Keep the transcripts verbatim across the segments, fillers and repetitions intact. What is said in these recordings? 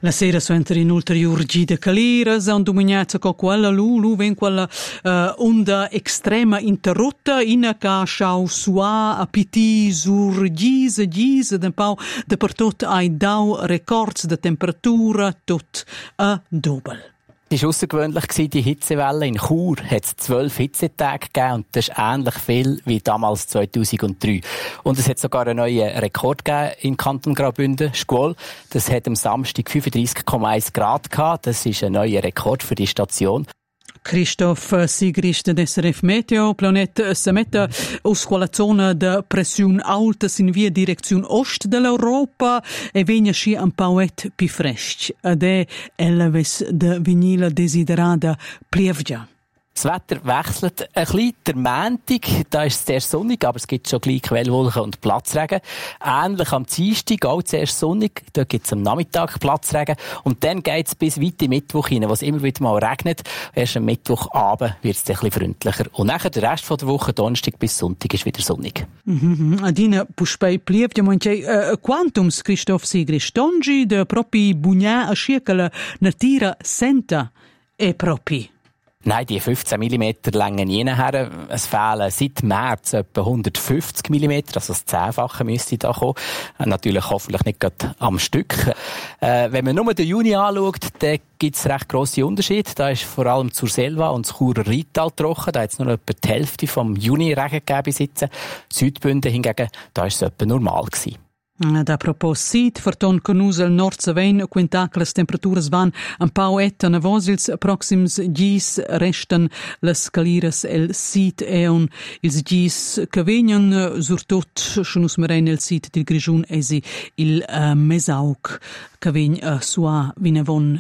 La sera suentra in ulterior gida caliras, un dominata co quella lu, lu ven quella uh, onda extrema interrotta in ca schau sua a piti sur gisa gisa den pau de per tot ai dau records de temperatura tot a dobel. Es war außergewöhnlich, die Hitzewelle. In Chur hat es zwölf Hitzetage gegeben und das ist ähnlich viel wie damals zweitausenddrei. Und es hat sogar einen neuen Rekord gegeben in Kanton Graubünden, Schkuol. Das hat am Samstag fünfunddreißig Komma eins Grad gehabt. Das ist ein neuer Rekord für die Station. Christoph Sigrist de S R F Meteo. Planet se mette aus quella zona de pressiun alta sin via direziun ost dell'Europa e vegna schi un pauet pi fresc. Ed è elves de vinila desiderada plievgia. Das Wetter wechselt ein bisschen. Der Montag, da ist es sehr sonnig, aber es gibt schon gleich Quellwolken und Platzregen. Ähnlich am Dienstag, auch zuerst sonnig, da gibt es am Nachmittag Platzregen. Und dann geht es bis weit in Mittwoch hinein, wo es immer wieder mal regnet. Erst am Mittwochabend wird es ein bisschen freundlicher. Und nachher der Rest der Woche, Donnerstag bis Sonntag, ist wieder sonnig. Mhm. Adina puspei plievgia, manche uh, quantums, Christoph Sigrist, dongi de propi bugna a schiekele natira senta e propi. Nein, die fünfzehn Millimeter langen nie her. Es fehlen seit März etwa hundertfünfzig Millimeter, also das Zehnfache müsste da kommen. Natürlich hoffentlich nicht gerade am Stück. Äh, wenn man nur den Juni anschaut, dann gibt es recht grosse Unterschiede. Da ist vor allem zur Selva und das Churer Rheintal trocken. Da hat es nur etwa die Hälfte vom Juni Regen gegeben bis jetzt. Südbünden hingegen, da ist es etwa normal gewesen. Da proposito, forton conus al nord savein, quintac las temperaturas van un pau et anavosils, proxims gis restan las caliras el sit eon, ils gis che vegnan surtot schonus merein el sit del Grigiun esi il uh, mesauk che vegn uh, sua vinavon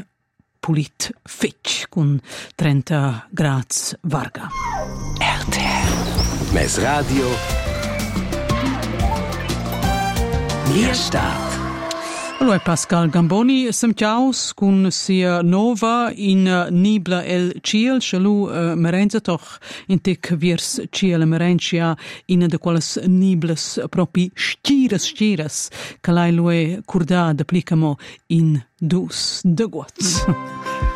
pulit fetch con trenta grads varga. R T L Mes Radio Start. Allora Pascal Gamboni, sem ciaus con sia nova in nibla el ciel, shalu uh, merenza toch in tic viers ciel merencia in de quales niblas propi stiras stiras, calai lue curda de plicamo in dus de guats.